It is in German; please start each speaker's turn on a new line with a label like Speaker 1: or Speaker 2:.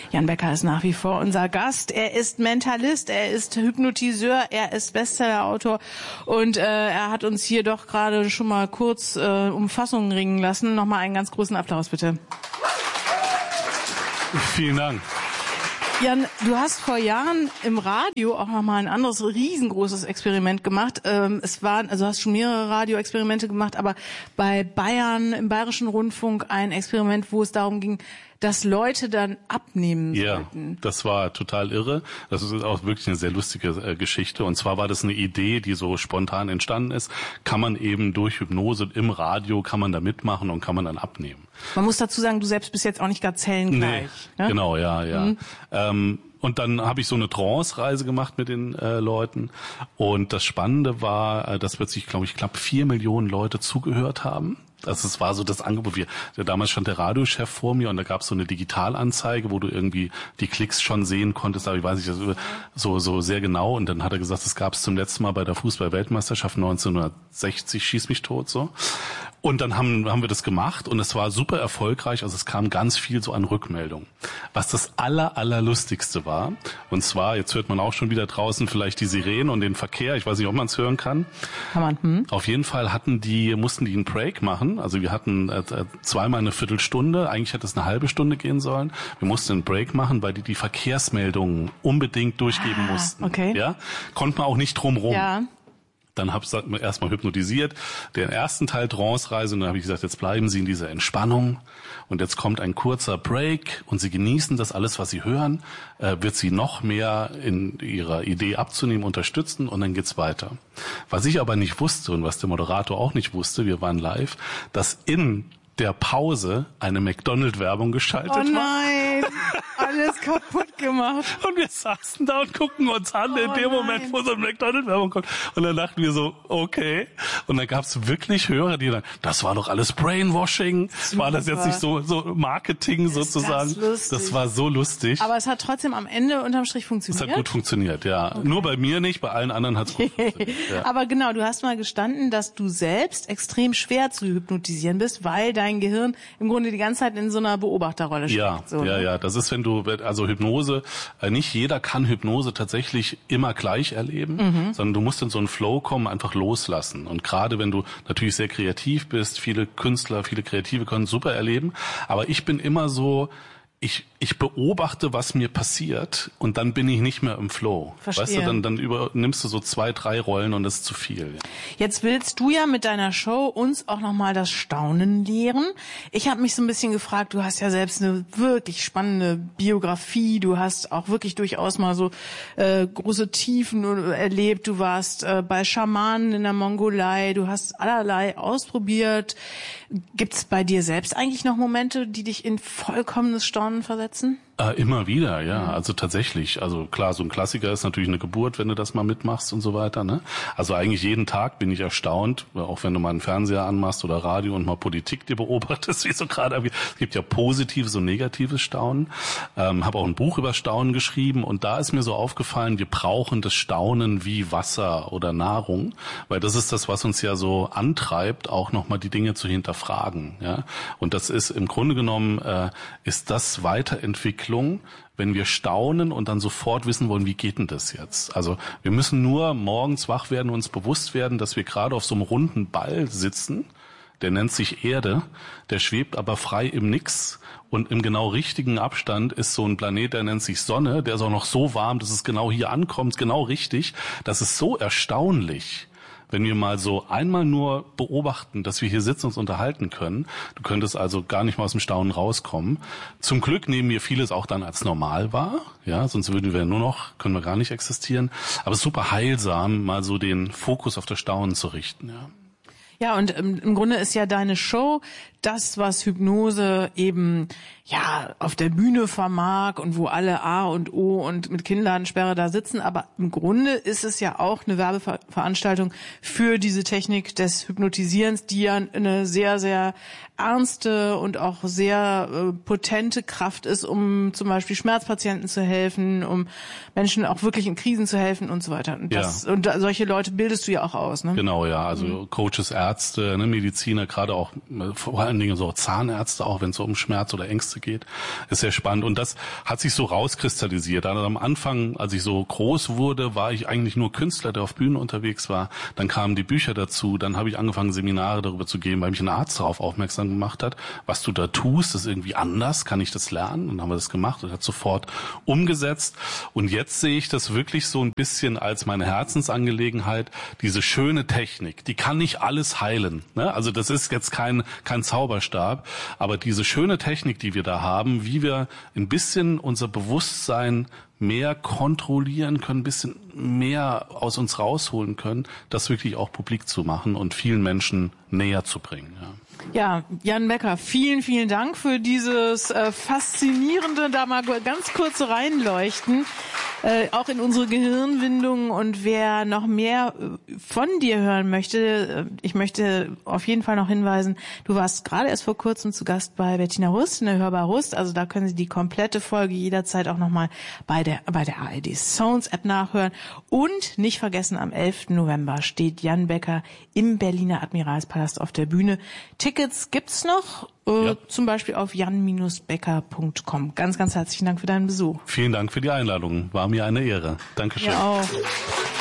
Speaker 1: Jan Becker ist nach wie vor unser Gast. Er ist Mentalist, er ist Hypnotiseur, er ist Bestsellerautor und er hat uns hier doch gerade schon mal kurz um Fassungen ringen lassen. Nochmal einen ganz großen Applaus, bitte.
Speaker 2: Vielen Dank.
Speaker 1: Jan, du hast vor Jahren im Radio auch nochmal ein anderes riesengroßes Experiment gemacht. Du hast schon mehrere Radioexperimente gemacht, aber bei Bayern im Bayerischen Rundfunk ein Experiment, wo es darum ging, dass Leute dann abnehmen sollten.
Speaker 2: Ja, das war total irre. Das ist auch wirklich eine sehr lustige Geschichte. Und zwar war das eine Idee, die so spontan entstanden ist. Kann man eben durch Hypnose im Radio, kann man da mitmachen und kann man dann abnehmen.
Speaker 1: Man muss dazu sagen, du selbst bist jetzt auch nicht gazellengleich.
Speaker 2: Nee,
Speaker 1: ne?
Speaker 2: Genau, ja. Mhm. Und dann habe ich so eine Trance-Reise gemacht mit den Leuten. Und das Spannende war, dass plötzlich, glaube ich, knapp 4 Millionen Leute zugehört haben. Also es war so das Angebot. Damals stand der Radiochef vor mir und da gab es so eine Digitalanzeige, wo du irgendwie die Klicks schon sehen konntest, aber ich weiß nicht, so sehr genau. Und dann hat er gesagt, das gab es zum letzten Mal bei der Fußball-Weltmeisterschaft 1960, schieß mich tot, so. Und dann haben wir das gemacht und es war super erfolgreich, also es kam ganz viel so an Rückmeldungen. Was das allerlustigste war, und zwar, jetzt hört man auch schon wieder draußen vielleicht die Sirenen und den Verkehr, ich weiß nicht, ob man es hören kann.
Speaker 1: Kann man,
Speaker 2: Auf jeden Fall mussten die einen Break machen, also wir hatten zweimal eine Viertelstunde, eigentlich hätte es eine halbe Stunde gehen sollen. Wir mussten einen Break machen, weil die Verkehrsmeldungen unbedingt durchgeben mussten.
Speaker 1: Okay.
Speaker 2: Ja? Konnte man auch nicht drum rum.
Speaker 1: Ja.
Speaker 2: Dann habe ich erstmal hypnotisiert, den ersten Teil Trance-Reise, und dann habe ich gesagt, jetzt bleiben Sie in dieser Entspannung und jetzt kommt ein kurzer Break und Sie genießen das alles, was Sie hören, wird Sie noch mehr in Ihrer Idee abzunehmen unterstützen und dann geht's weiter. Was ich aber nicht wusste und was der Moderator auch nicht wusste, wir waren live, dass in der Pause eine McDonald-Werbung geschaltet war.
Speaker 1: Oh nein, alles kaputt gemacht.
Speaker 2: Und wir saßen da und gucken uns an in dem Moment, wo so eine McDonald-Werbung kommt. Und dann dachten wir so, okay. Und dann gab es wirklich Hörer, die dann, das war doch alles Brainwashing. Super. War das jetzt nicht so Marketing sozusagen? Das war so lustig.
Speaker 1: Aber es hat trotzdem am Ende unterm Strich funktioniert?
Speaker 2: Es hat gut funktioniert, ja. Okay. Nur bei mir nicht, bei allen anderen hat es gut funktioniert. Ja.
Speaker 1: Aber genau, du hast mal gestanden, dass du selbst extrem schwer zu hypnotisieren bist, weil dein Gehirn im Grunde die ganze Zeit in so einer Beobachterrolle steckt.
Speaker 2: Ja,
Speaker 1: so,
Speaker 2: ja,
Speaker 1: ne?
Speaker 2: ja. Das ist, also Hypnose, nicht jeder kann Hypnose tatsächlich immer gleich erleben, sondern du musst in so einen Flow kommen, einfach loslassen. Und gerade wenn du natürlich sehr kreativ bist, viele Künstler, viele Kreative können super erleben, aber ich bin immer so, ich beobachte, was mir passiert und dann bin ich nicht mehr im Flow.
Speaker 1: Verstehe.
Speaker 2: Weißt du, dann übernimmst du so 2, 3 Rollen und das ist zu viel.
Speaker 1: Jetzt willst du ja mit deiner Show uns auch nochmal das Staunen lehren. Ich habe mich so ein bisschen gefragt, du hast ja selbst eine wirklich spannende Biografie, du hast auch wirklich durchaus mal so große Tiefen erlebt, du warst bei Schamanen in der Mongolei, du hast allerlei ausprobiert. Gibt's bei dir selbst eigentlich noch Momente, die dich in vollkommenes Staunen versetzen?
Speaker 2: Immer wieder, ja. Also tatsächlich. Also klar, so ein Klassiker ist natürlich eine Geburt, wenn du das mal mitmachst und so weiter, ne? Also eigentlich jeden Tag bin ich erstaunt, auch wenn du mal einen Fernseher anmachst oder Radio und mal Politik dir beobachtest, wie so gerade. Es gibt ja positives und negatives Staunen. Habe auch ein Buch über Staunen geschrieben und da ist mir so aufgefallen, wir brauchen das Staunen wie Wasser oder Nahrung, weil das ist das, was uns ja so antreibt, auch nochmal die Dinge zu hinterfragen, ja. Und das ist im Grunde genommen, ist das Weiterentwicklung, wenn wir staunen und dann sofort wissen wollen, wie geht denn das jetzt? Also wir müssen nur morgens wach werden und uns bewusst werden, dass wir gerade auf so einem runden Ball sitzen, der nennt sich Erde, der schwebt aber frei im Nix und im genau richtigen Abstand ist so ein Planet, der nennt sich Sonne, der ist auch noch so warm, dass es genau hier ankommt, genau richtig. Das ist so erstaunlich. Wenn wir mal so einmal nur beobachten, dass wir hier sitzen und uns unterhalten können, du könntest also gar nicht mal aus dem Staunen rauskommen. Zum Glück nehmen wir vieles auch dann als normal wahr, ja, sonst können wir gar nicht existieren. Aber es ist super heilsam, mal so den Fokus auf das Staunen zu richten, ja.
Speaker 1: Ja, und im Grunde ist ja deine Show das, was Hypnose eben ja auf der Bühne vermag und wo alle A und O und mit Kinnladensperre da sitzen. Aber im Grunde ist es ja auch eine Werbeveranstaltung für diese Technik des Hypnotisierens, die ja eine sehr, sehr ernste und auch sehr potente Kraft ist, um zum Beispiel Schmerzpatienten zu helfen, um Menschen auch wirklich in Krisen zu helfen und so weiter. Und, und solche Leute bildest du ja auch aus, ne?
Speaker 2: Genau, ja. Also Coaches, Ärzte, ne, Mediziner, gerade auch vor allen Dingen so Zahnärzte, auch wenn es so um Schmerz oder Ängste geht, ist sehr spannend. Und das hat sich so rauskristallisiert. Also am Anfang, als ich so groß wurde, war ich eigentlich nur Künstler, der auf Bühnen unterwegs war. Dann kamen die Bücher dazu. Dann habe ich angefangen, Seminare darüber zu geben, weil mich ein Arzt darauf aufmerksam gemacht hat, was du da tust, ist irgendwie anders, kann ich das lernen? Und dann haben wir das gemacht und hat sofort umgesetzt. Und jetzt sehe ich das wirklich so ein bisschen als meine Herzensangelegenheit, diese schöne Technik, die kann nicht alles heilen, ne? Also das ist jetzt kein Zauberstab, aber diese schöne Technik, die wir da haben, wie wir ein bisschen unser Bewusstsein mehr kontrollieren können, ein bisschen mehr aus uns rausholen können, das wirklich auch publik zu machen und vielen Menschen näher zu bringen.
Speaker 1: Ja, Jan Becker, vielen, vielen Dank für dieses faszinierende, da mal ganz kurz reinleuchten, auch in unsere Gehirnwindungen. Und wer noch mehr von dir hören möchte, ich möchte auf jeden Fall noch hinweisen, du warst gerade erst vor kurzem zu Gast bei Bettina Rust, in der Hörbar Rust, also da können Sie die komplette Folge jederzeit auch nochmal bei der ARD Sounds App nachhören. Und nicht vergessen, am 11. November steht Jan Becker im Berliner Admiralspalast auf der Bühne. Tickets gibt's noch, zum Beispiel auf jan-becker.com. Ganz, ganz herzlichen Dank für deinen Besuch.
Speaker 2: Vielen Dank für die Einladung. War mir eine Ehre. Dankeschön.
Speaker 1: Ja auch.